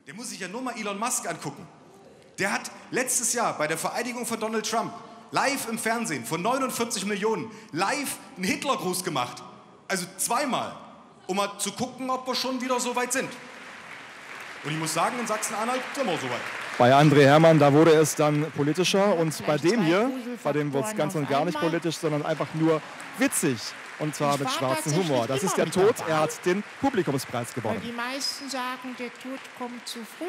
Der muss sich ja nur mal Elon Musk angucken. Der hat letztes Jahr bei der Vereidigung von Donald Trump live im Fernsehen von 49 Millionen live einen Hitlergruß gemacht. Also zweimal, um mal zu gucken, ob wir schon wieder so weit sind. Und ich muss sagen, in Sachsen-Anhalt sind wir so weit. Bei André Hermann, da wurde es dann politischer und bei dem hier, bei dem wird es ganz und gar nicht politisch, sondern einfach nur witzig und zwar mit schwarzem Humor. Das ist der Tod, er hat den Publikumspreis gewonnen. Die meisten sagen, der Tod kommt zu früh.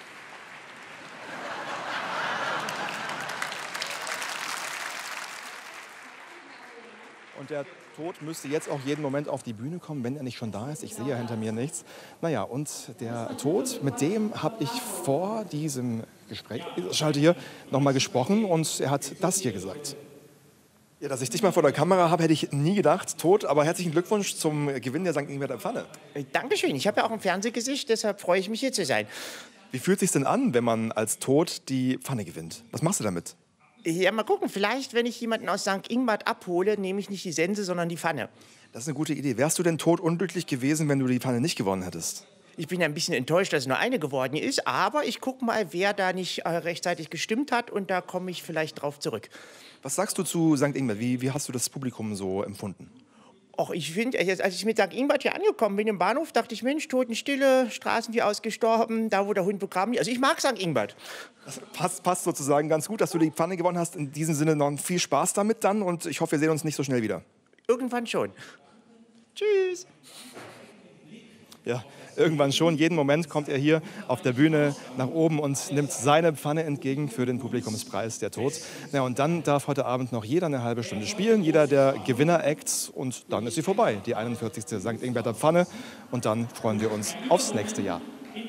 Und der Tod müsste jetzt auch jeden Moment auf die Bühne kommen, wenn er nicht schon da ist. Ich sehe ja hinter mir nichts. Naja, und der Tod, mit dem habe ich vor diesem Gespräch, schalte hier, nochmal gesprochen und er hat das hier gesagt. Ja, dass ich dich mal vor der Kamera habe, hätte ich nie gedacht. Tod, aber herzlichen Glückwunsch zum Gewinn der St. Ingbert Pfanne. Dankeschön, ich habe ja auch ein Fernsehgesicht, deshalb freue ich mich, hier zu sein. Wie fühlt es sich denn an, wenn man als Tod die Pfanne gewinnt? Was machst du damit? Ja, mal gucken, vielleicht, wenn ich jemanden aus St. Ingbert abhole, nehme ich nicht die Sense, sondern die Pfanne. Das ist eine gute Idee. Wärst du denn totunglücklich gewesen, wenn du die Pfanne nicht gewonnen hättest? Ich bin ein bisschen enttäuscht, dass nur eine geworden ist, aber ich gucke mal, wer da nicht rechtzeitig gestimmt hat und da komme ich vielleicht drauf zurück. Was sagst du zu St. Ingbert? Wie hast du das Publikum so empfunden? Och, ich finde, als ich mit St. Ingbert hier angekommen bin im Bahnhof, dachte ich, Mensch, Totenstille, Straßen wie ausgestorben, da wo der Hund begraben ist. Also ich mag St. Ingbert. Das passt sozusagen ganz gut, dass du die Pfanne gewonnen hast. In diesem Sinne noch viel Spaß damit dann und ich hoffe, wir sehen uns nicht so schnell wieder. Irgendwann schon. Tschüss. Ja, irgendwann schon. Jeden Moment kommt er hier auf der Bühne nach oben und nimmt seine Pfanne entgegen für den Publikumspreis, der Tod. Ja, und dann darf heute Abend noch jeder eine halbe Stunde spielen, jeder der Gewinner-Acts und dann ist sie vorbei, die 41. St. Ingberter Pfanne und dann freuen wir uns aufs nächste Jahr.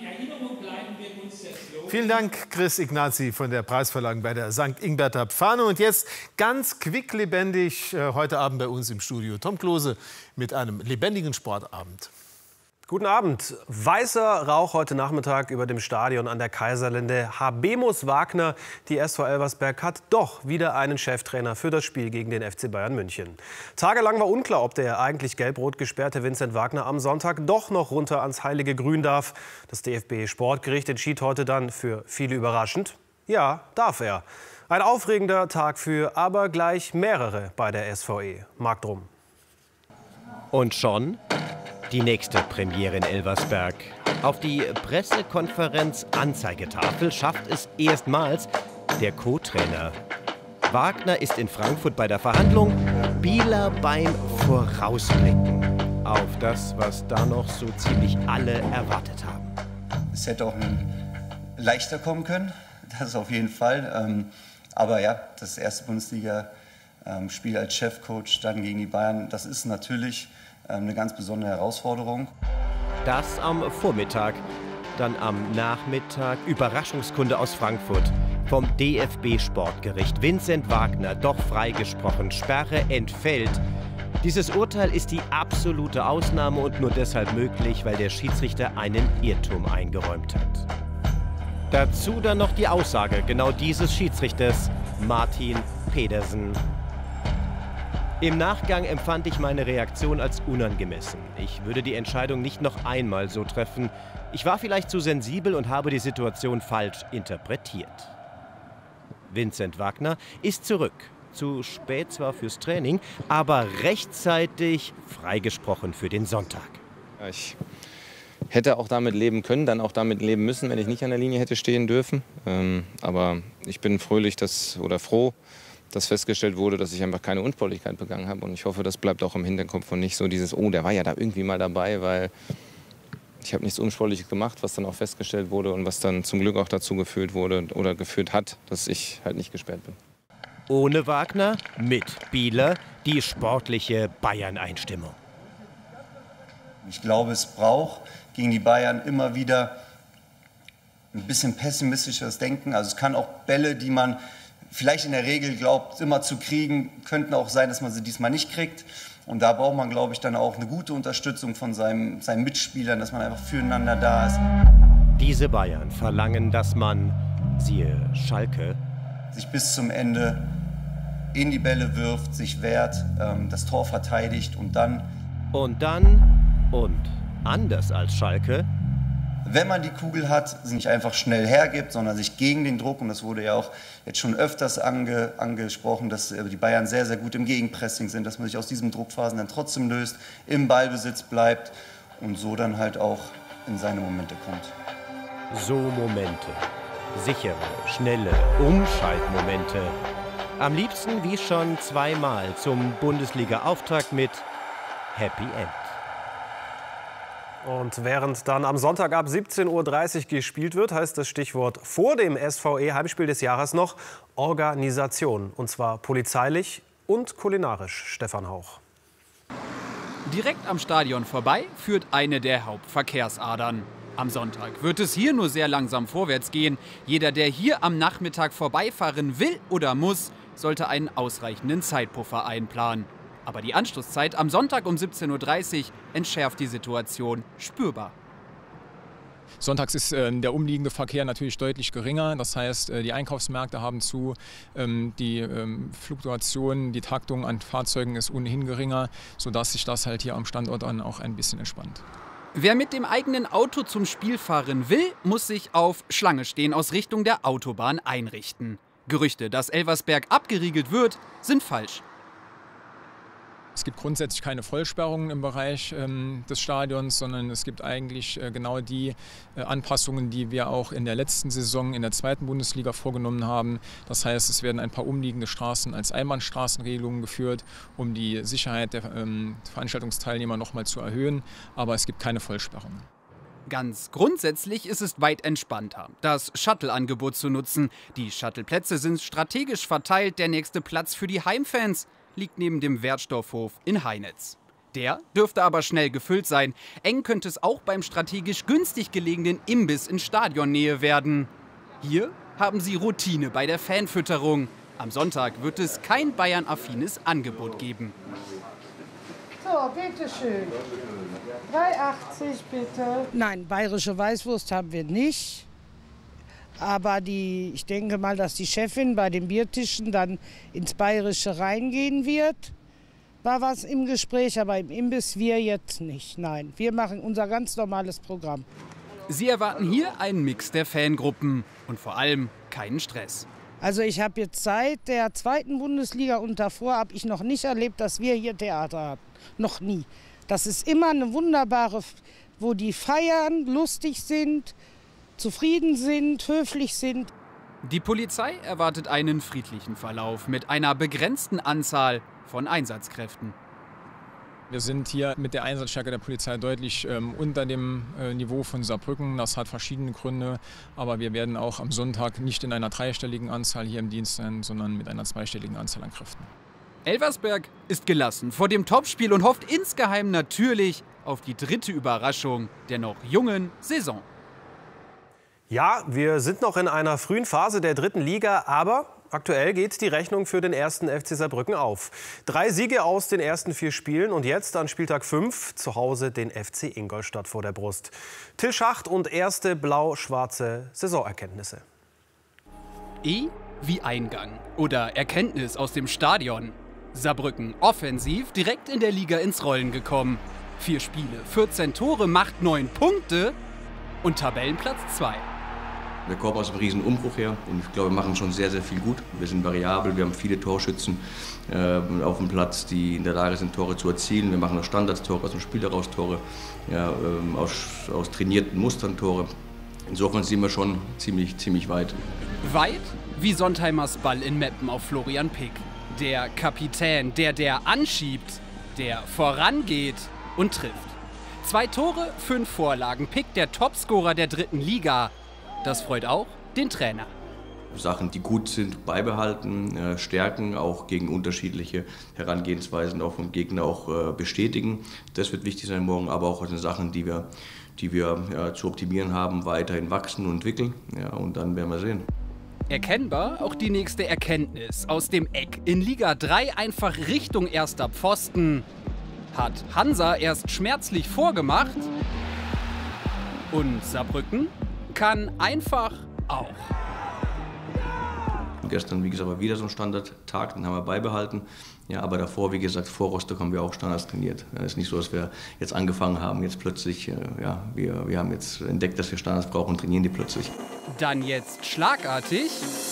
Vielen Dank, Chris Ignazi von der Preisverleihung bei der St. Ingberter Pfanne. Und jetzt ganz quicklebendig heute Abend bei uns im Studio Tom Klose mit einem lebendigen Sportabend. Guten Abend. Weißer Rauch heute Nachmittag über dem Stadion an der Kaiserlinde. Habemus Wagner, die SV Elversberg, hat doch wieder einen Cheftrainer für das Spiel gegen den FC Bayern München. Tagelang war unklar, ob der eigentlich gelb-rot gesperrte Vincent Wagner am Sonntag doch noch runter ans heilige Grün darf. Das DFB-Sportgericht entschied heute dann für viele überraschend: ja, darf er. Ein aufregender Tag für aber gleich mehrere bei der SVE. Marc Drum. Und schon die nächste Premiere in Elversberg. Auf die Pressekonferenz Anzeigetafel schafft es erstmals der Co-Trainer. Wagner ist in Frankfurt bei der Verhandlung, Bieler beim Vorausblicken auf das, was da noch so ziemlich alle erwartet haben. Es hätte auch leichter kommen können, das auf jeden Fall. Aber ja, das erste Bundesliga-Spiel als Chefcoach dann gegen die Bayern, das ist natürlich eine ganz besondere Herausforderung. Das am Vormittag, dann am Nachmittag Überraschungskunde aus Frankfurt. Vom DFB-Sportgericht. Vincent Wagner doch freigesprochen, Sperre entfällt. Dieses Urteil ist die absolute Ausnahme und nur deshalb möglich, weil der Schiedsrichter einen Irrtum eingeräumt hat. Dazu dann noch die Aussage genau dieses Schiedsrichters, Martin Pedersen. Im Nachgang empfand ich meine Reaktion als unangemessen. Ich würde die Entscheidung nicht noch einmal so treffen. Ich war vielleicht zu sensibel und habe die Situation falsch interpretiert. Vincent Wagner ist zurück. Zu spät zwar fürs Training, aber rechtzeitig freigesprochen für den Sonntag. Ich hätte auch damit leben können, dann auch damit leben müssen, wenn ich nicht an der Linie hätte stehen dürfen. Aber ich bin froh, dass festgestellt wurde, dass ich einfach keine Unsportlichkeit begangen habe. Und ich hoffe, das bleibt auch im Hinterkopf und nicht so dieses, oh, der war ja da irgendwie mal dabei, weil ich habe nichts Unsportliches gemacht, was dann auch festgestellt wurde und was dann zum Glück auch dazu geführt wurde oder geführt hat, dass ich halt nicht gesperrt bin. Ohne Wagner, mit Bieler, die sportliche Bayern-Einstimmung. Ich glaube, es braucht gegen die Bayern immer wieder ein bisschen pessimistisches Denken. Also es kann auch Bälle, die man vielleicht in der Regel glaubt, immer zu kriegen, könnten auch sein, dass man sie diesmal nicht kriegt. Und da braucht man, glaube ich, dann auch eine gute Unterstützung von seinen Mitspielern, dass man einfach füreinander da ist. Diese Bayern verlangen, dass man, siehe Schalke, sich bis zum Ende in die Bälle wirft, sich wehrt, das Tor verteidigt und dann, und anders als Schalke, wenn man die Kugel hat, sie nicht einfach schnell hergibt, sondern sich gegen den Druck, und das wurde ja auch jetzt schon öfters angesprochen, dass die Bayern sehr, sehr gut im Gegenpressing sind, dass man sich aus diesen Druckphasen dann trotzdem löst, im Ballbesitz bleibt und so dann halt auch in seine Momente kommt. So Momente. Sichere, schnelle Umschaltmomente. Am liebsten wie schon zweimal zum Bundesliga-Auftakt mit Happy End. Und während dann am Sonntag ab 17:30 Uhr gespielt wird, heißt das Stichwort vor dem SVE-Heimspiel des Jahres noch Organisation. Und zwar polizeilich und kulinarisch. Stefan Hauch. Direkt am Stadion vorbei führt eine der Hauptverkehrsadern. Am Sonntag wird es hier nur sehr langsam vorwärts gehen. Jeder, der hier am Nachmittag vorbeifahren will oder muss, sollte einen ausreichenden Zeitpuffer einplanen. Aber die Anschlusszeit am Sonntag um 17:30 Uhr entschärft die Situation spürbar. Sonntags ist der umliegende Verkehr natürlich deutlich geringer. Das heißt, die Einkaufsmärkte haben zu, die Fluktuation, die Taktung an Fahrzeugen ist ohnehin geringer, sodass sich das halt hier am Standort dann auch ein bisschen entspannt. Wer mit dem eigenen Auto zum Spiel fahren will, muss sich auf Schlange stehen aus Richtung der Autobahn einrichten. Gerüchte, dass Elversberg abgeriegelt wird, sind falsch. Es gibt grundsätzlich keine Vollsperrungen im Bereich des Stadions, sondern es gibt eigentlich genau die Anpassungen, die wir auch in der letzten Saison in der 2. Bundesliga vorgenommen haben. Das heißt, es werden ein paar umliegende Straßen als Einbahnstraßenregelungen geführt, um die Sicherheit der Veranstaltungsteilnehmer noch mal zu erhöhen. Aber es gibt keine Vollsperrungen. Ganz grundsätzlich ist es weit entspannter, das Shuttle-Angebot zu nutzen. Die Shuttle-Plätze sind strategisch verteilt. Der nächste Platz für die Heimfans liegt neben dem Wertstoffhof in Heinitz. Der dürfte aber schnell gefüllt sein. Eng könnte es auch beim strategisch günstig gelegenen Imbiss in Stadionnähe werden. Hier haben sie Routine bei der Fanfütterung. Am Sonntag wird es kein Bayern-affines Angebot geben. So, bitteschön. 3,80 bitte. Nein, bayerische Weißwurst haben wir nicht. Aber ich denke mal, dass die Chefin bei den Biertischen dann ins Bayerische reingehen wird. War was im Gespräch, aber im Imbiss wir jetzt nicht. Nein, wir machen unser ganz normales Programm. Sie erwarten hier einen Mix der Fangruppen und vor allem keinen Stress. Also ich habe jetzt seit der 2. Bundesliga und davor habe ich noch nicht erlebt, dass wir hier Theater hatten. Noch nie. Das ist immer eine wunderbare, wo die feiern, lustig sind, zufrieden sind, höflich sind. Die Polizei erwartet einen friedlichen Verlauf mit einer begrenzten Anzahl von Einsatzkräften. Wir sind hier mit der Einsatzstärke der Polizei deutlich unter dem Niveau von Saarbrücken. Das hat verschiedene Gründe, aber wir werden auch am Sonntag nicht in einer 3-stelligen Anzahl hier im Dienst sein, sondern mit einer 2-stelligen Anzahl an Kräften. Elversberg ist gelassen vor dem Topspiel und hofft insgeheim natürlich auf die 3. Überraschung der noch jungen Saison. Ja, wir sind noch in einer frühen Phase der 3. Liga, aber aktuell geht die Rechnung für den 1. FC Saarbrücken auf. 3 Siege aus den ersten 4 Spielen und jetzt an Spieltag 5 zu Hause den FC Ingolstadt vor der Brust. Till Schacht und erste blau-schwarze Saisonerkenntnisse. E wie Eingang oder Erkenntnis aus dem Stadion. Saarbrücken offensiv direkt in der Liga ins Rollen gekommen. 4 Spiele, 14 Tore, macht 9 Punkte und Tabellenplatz 2. Wir kommen aus einem riesen Umbruch her und ich glaube, wir machen schon sehr, sehr viel gut. Wir sind variabel, wir haben viele Torschützen auf dem Platz, die in der Lage sind, Tore zu erzielen. Wir machen aus Standards Tore, aus dem Spiel heraus Tore, ja, aus trainierten Mustern Tore. Insofern sind wir schon ziemlich weit. Weit wie Sontheimers Ball in Meppen auf Florian Pick. Der Kapitän, der anschiebt, der vorangeht und trifft. 2 Tore, 5 Vorlagen. Pick, der Topscorer der 3. Liga. Das freut auch den Trainer. Sachen, die gut sind, beibehalten, stärken, auch gegen unterschiedliche Herangehensweisen auch vom Gegner auch bestätigen. Das wird wichtig sein morgen, aber auch Sachen, die wir zu optimieren haben, weiterhin wachsen und entwickeln. Ja, und dann werden wir sehen. Erkennbar auch die nächste Erkenntnis aus dem Eck. In Liga 3 einfach Richtung erster Pfosten. Hat Hansa erst schmerzlich vorgemacht. Und Saarbrücken kann einfach auch. Gestern, wie gesagt, war wieder so ein Standardtag, den haben wir beibehalten. Ja, aber davor, wie gesagt, vor Rostock haben wir auch Standards trainiert. Es ist nicht so, dass wir jetzt angefangen haben, jetzt plötzlich, wir haben jetzt entdeckt, dass wir Standards brauchen und trainieren die plötzlich. Dann jetzt schlagartig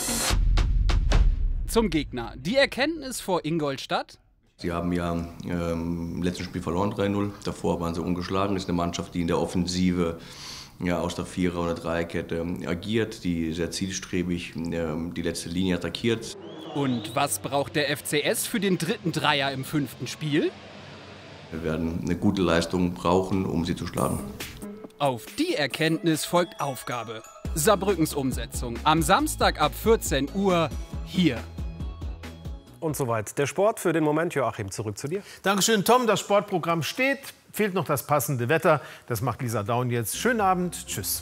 zum Gegner. Die Erkenntnis vor Ingolstadt. Sie haben ja im letzten Spiel verloren 3-0. Davor waren sie ungeschlagen. Das ist eine Mannschaft, die in der Offensive aus der Vierer- oder Dreierkette agiert, die sehr zielstrebig die letzte Linie attackiert. Und was braucht der FCS für den dritten Dreier im 5. Spiel? Wir werden eine gute Leistung brauchen, um sie zu schlagen. Auf die Erkenntnis folgt Aufgabe. Saarbrückens Umsetzung. Am Samstag ab 14 Uhr hier. Und soweit der Sport für den Moment. Joachim, zurück zu dir. Dankeschön, Tom. Das Sportprogramm steht. Fehlt noch das passende Wetter. Das macht Lisa Daun jetzt. Schönen Abend. Tschüss.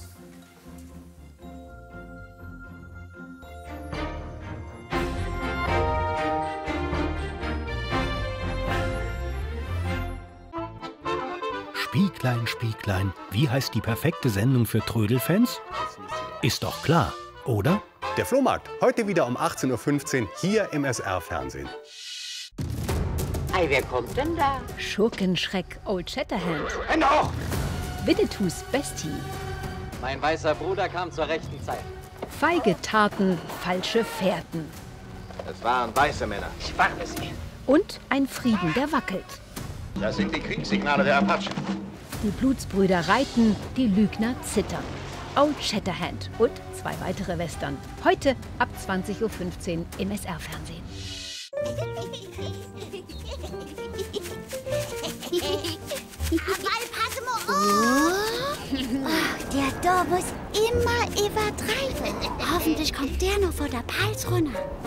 Spieglein, Spieglein, wie heißt die perfekte Sendung für Trödelfans? Ist doch klar, oder? Der Flohmarkt, heute wieder um 18:15 Uhr hier im SR-Fernsehen. Ei, wer kommt denn da? Schurkenschreck Old Shatterhand. Hände hoch! Winnetous Bestie. Mein weißer Bruder kam zur rechten Zeit. Feige Taten, falsche Fährten. Es waren weiße Männer. Ich warne Sie. Und ein Frieden, der wackelt. Das sind die Kriegssignale der Apachen. Die Blutsbrüder reiten, die Lügner zittern. Old Shatterhand und 2 weitere Western. Heute ab 20:15 Uhr im SR-Fernsehen. Der Da muss immer übertreiben. Hoffentlich kommt der noch vor der Pals runter.